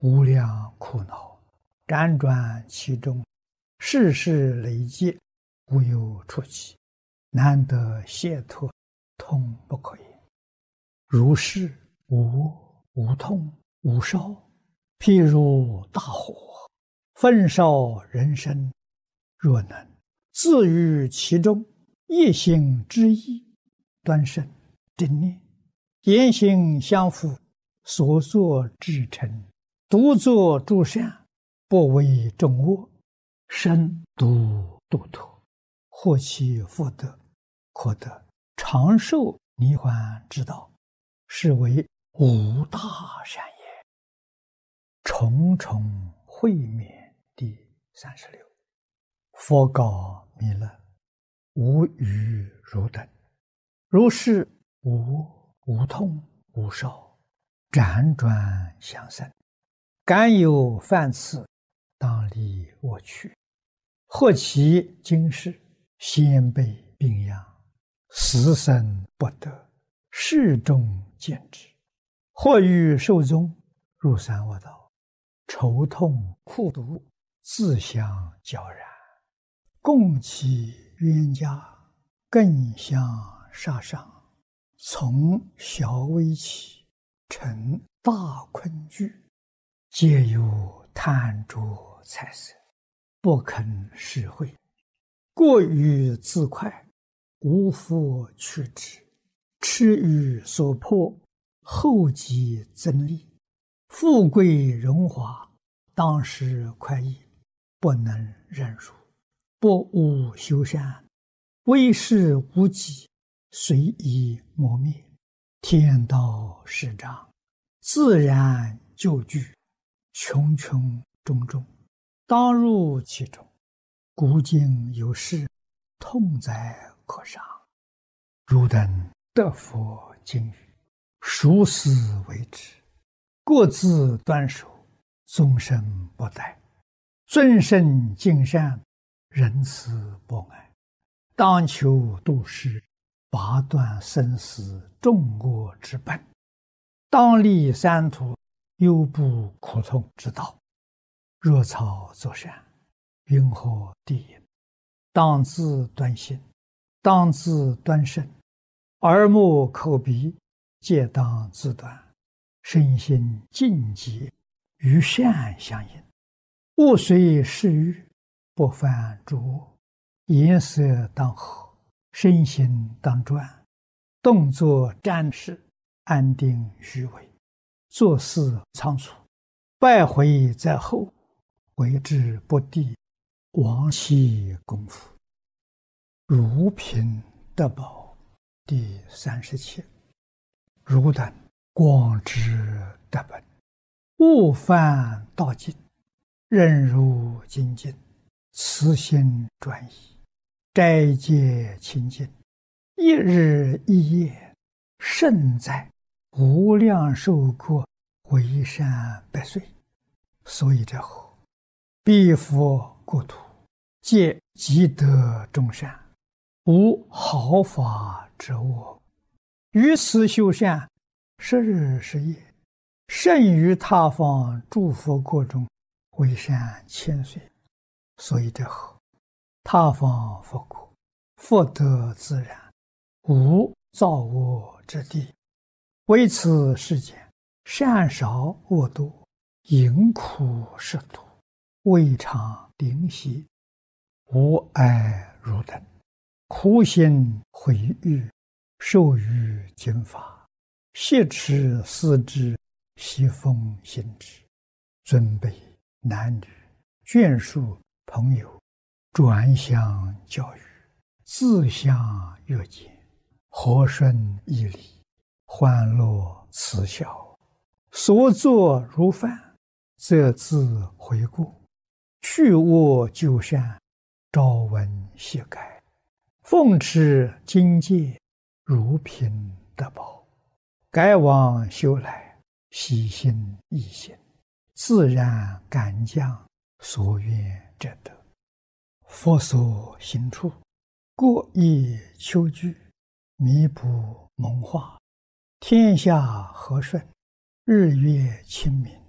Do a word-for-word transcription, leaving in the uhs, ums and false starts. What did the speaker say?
无量苦恼，辗转其中，世事累劫，无有出期，难得解脱，痛不可言。如是无无痛无烧，譬如大火，焚烧人身。若能自于其中，一心之意，端身正念，言行相符，所作至诚，独作诸善，不为众恶，身独度脱，获其福德，可得长寿离患之道，是为无大善也。重重会面第三十六。佛告弥勒：无余如等，如是无无痛无烧，辗转相生，敢有犯次，当离我去。或其今世，先辈病殃，死生不得，世众见之；或于寿终，入三恶道，愁痛苦毒，自相交然，共其冤家，更相杀伤，从小危起，成大困惧，皆有贪着财色，不肯施惠，过于自快，无复去之，痴于所迫，后继增利，富贵荣华，当时快意，不能忍辱，不务修善，为事无己，随意磨灭，天道始彰，自然就具，穷穷种种，当入其中。古今有事，痛哉可伤。汝等得佛经语，熟思为之，各自端守，终身不殆，尊胜敬善，仁慈博爱，当求度世，拔断生死众恶之本，当立三途，忧怖苦痛之道。若草作善，云何地也？当自端心，当自端身，耳目口鼻皆当自端，身心净洁，与善相应，勿随世欲，不犯诸恶，颜色当和，身心当专，动作瞻视，安定虚伪，做事仓促，败毁在后，为之不第，亡其功夫。如品德宝第三十七。汝等广知德本，勿犯道境，任如精进，慈心专一，斋戒清净，一日一夜，胜在无量寿国，为善百岁。所以者后，彼佛国土，皆积德众善，无毫发之恶。于此修善，十日十夜，胜于他方诸佛国中，为善千岁。所以者后，他方佛国，福德自然，无造恶之地。为此世间，善少恶多，淫苦食毒，未尝灵犀，无碍汝等，苦心毁誉，受于经法，挟持思之，习奉行之，尊卑男女，眷属朋友，转相教育，自相约见，和顺义理，欢乐慈孝，所作如犯，则自悔过，去恶就善，朝闻夕改，奉持经戒，如品德宝，改往修来，喜心易行，自然感将所愿者得。佛所行处，过意求具，弥补蒙化，天下和顺，日月清明，